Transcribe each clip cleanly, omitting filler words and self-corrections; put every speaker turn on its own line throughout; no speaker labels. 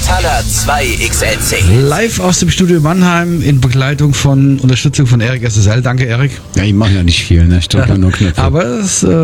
Taller 2XL10.
Live aus dem Studio Mannheim in Begleitung von Unterstützung von Erik SSL. Danke, Erik.
Ja, ich mache ja nicht viel, ne? Ich drücke ja nur Knöpfe.
Aber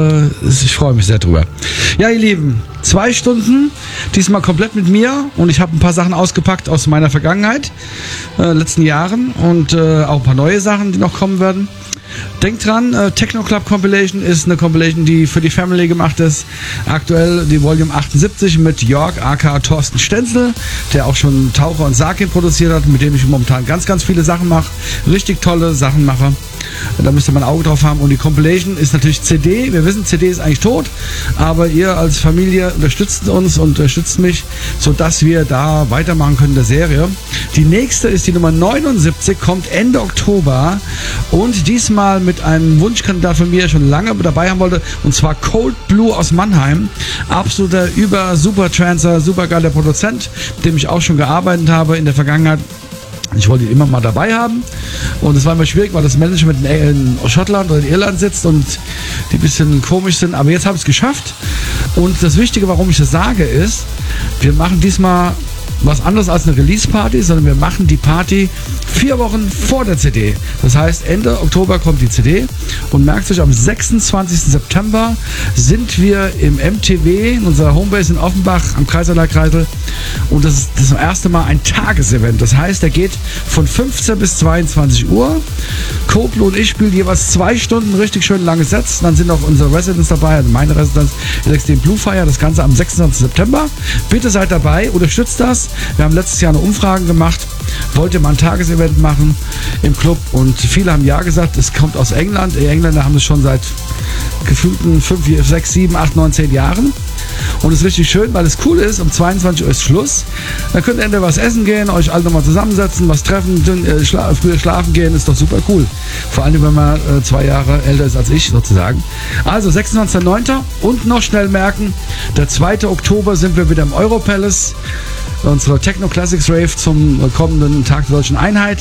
ich freue mich sehr drüber. Ja, ihr Lieben, 2 Stunden, diesmal komplett mit mir und ich habe ein paar Sachen ausgepackt aus meiner Vergangenheit, letzten Jahren und auch ein paar neue Sachen, die noch kommen werden. Denkt dran, Techno Club Compilation ist eine Compilation, die für die Family gemacht ist. Aktuell die Volume 78 mit Jörg aka Thorsten Stenzel, der auch schon Taucher und Sakin produziert hat, mit dem ich momentan ganz, ganz viele Sachen mache. Richtig tolle Sachen mache. Da müsst ihr mal ein Auge drauf haben. Und die Compilation ist natürlich CD. Wir wissen, CD ist eigentlich tot, aber ihr als Familie unterstützt uns und unterstützt mich, sodass wir da weitermachen können in der Serie. Die nächste ist die Nummer 79, kommt Ende Oktober und diesmal mit einem Wunschkandidat von mir, der schon lange dabei haben wollte, und zwar Cold Blue aus Mannheim. Absoluter super Trancer, super geiler Produzent, mit dem ich auch schon gearbeitet habe in der Vergangenheit. Ich wollte ihn immer mal dabei haben und es war immer schwierig, weil das Management in Schottland oder in Irland sitzt und die ein bisschen komisch sind, aber jetzt habe ich es geschafft und das Wichtige, warum ich das sage, ist, wir machen diesmal was anderes als eine Release-Party, sondern wir machen die Party 4 Wochen vor der CD. Das heißt, Ende Oktober kommt die CD und merkt euch, am 26. September sind wir im MTW, in unserer Homebase in Offenbach am Kreiserleitkreisel und das ist das erste Mal ein Tagesevent. Das heißt, der geht von 15 bis 22 Uhr. Koblo und ich spielen jeweils 2 Stunden richtig schön lange Sets. Dann sind auch unsere Residents dabei, also meine Residenz, LXD Blue Fire, das Ganze am 26. September. Bitte seid dabei, unterstützt das. Wir haben letztes Jahr eine Umfrage gemacht, wollt ihr mal ein Tagesevent machen im Club und viele haben ja gesagt, es kommt aus England. Die Engländer haben es schon seit gefühlten 5, 6, 7, 8, 9, 10 Jahren. Und es ist richtig schön, weil es cool ist, um 22 Uhr ist Schluss. Dann könnt ihr entweder was essen gehen, euch alle nochmal zusammensetzen, was treffen, früher schlafen gehen, ist doch super cool. Vor allem, wenn man 2 Jahre älter ist als ich sozusagen. Also 26.09. und noch schnell merken, der 2. Oktober sind wir wieder im Europalace. Unsere Techno Classics Rave zum kommenden Tag der Deutschen Einheit,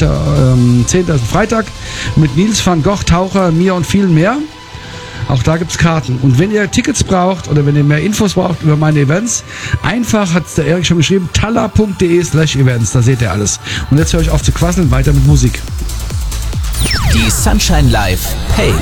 2.10. ist ein Freitag, mit Nils van Gogh, Taucher, mir und vielen mehr. Auch da gibt's Karten. Und wenn ihr Tickets braucht oder wenn ihr mehr Infos braucht über meine Events, einfach, hat der Erik schon geschrieben, taller.de/events, da seht ihr alles. Und jetzt höre ich auf zu quasseln, weiter mit Musik.
Die Sunshine Live Page.